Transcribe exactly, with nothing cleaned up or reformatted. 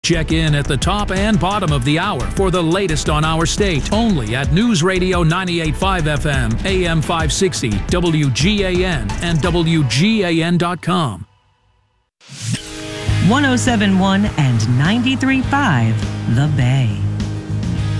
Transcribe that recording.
Check in at the top and bottom of the hour for the latest on our state, only at News Radio ninety-eight point five F M, A M five sixty, W G A N, and W G A N dot com. one oh seven point one and ninety-three point five The Bay.